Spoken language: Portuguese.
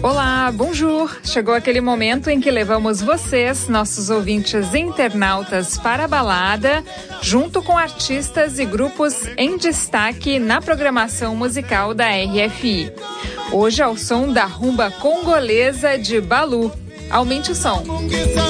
Olá, bonjour! Chegou aquele momento em que levamos vocês, nossos ouvintes internautas, para a balada, junto com artistas e grupos em destaque na programação musical da RFI. Hoje ao som da rumba congolesa de Balu. Aumente o som.